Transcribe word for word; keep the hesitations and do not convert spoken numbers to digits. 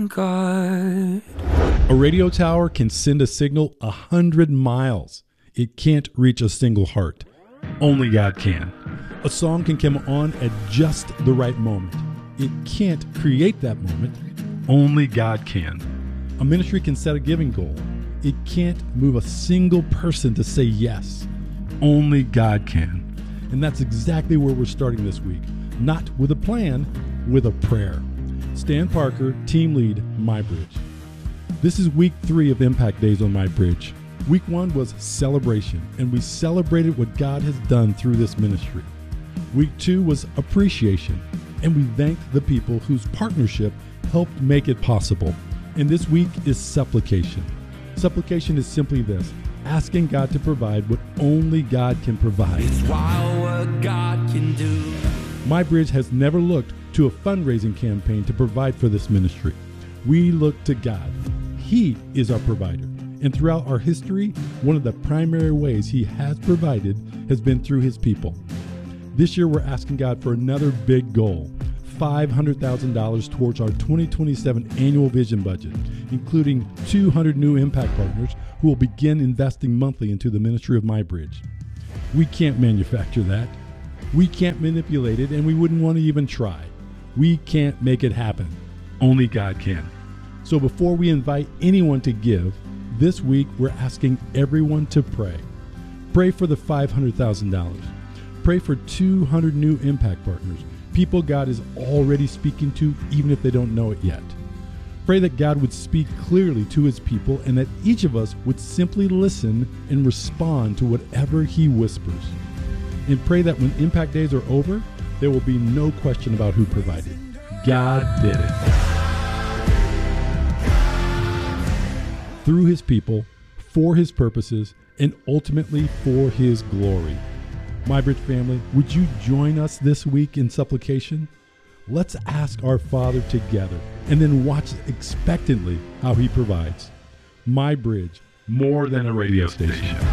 God. A radio tower can send a signal a hundred miles. It can't reach a single heart. Only God can. A song can come on at just the right moment. It can't create that moment. Only God can. A ministry can set a giving goal. It can't move a single person to say yes. Only God can. And that's exactly where we're starting this week. Not with a plan, with a prayer. Stan Parker, team lead, MyBridge. This is week three of Impact Days on MyBridge. Week one was celebration, and we celebrated what God has done through this ministry. Week two was appreciation, and we thanked the people whose partnership helped make it possible. And this week is supplication. Supplication is simply this: asking God to provide what only God can provide. It's wild what God can do. MyBridge has never looked to a fundraising campaign to provide for this ministry. We look to God. He is our provider. And throughout our history, one of the primary ways He has provided has been through His people. This year, we're asking God for another big goal, five hundred thousand dollars towards our twenty twenty-seven annual vision budget, including two hundred new impact partners who will begin investing monthly into the ministry of MyBridge. We can't manufacture that. We can't manipulate it, and we wouldn't want to even try. We can't make it happen. Only God can. So before we invite anyone to give, this week we're asking everyone to pray. Pray for the five hundred thousand dollars. Pray for two hundred new impact partners, people God is already speaking to, even if they don't know it yet. Pray that God would speak clearly to His people and that each of us would simply listen and respond to whatever He whispers. And pray that when Impact Days are over, there will be no question about who provided. God did it. Through His people, for His purposes, and ultimately for His glory. MyBridge family, would you join us this week in supplication? Let's ask our Father together and then watch expectantly how He provides. MyBridge, more than a radio station.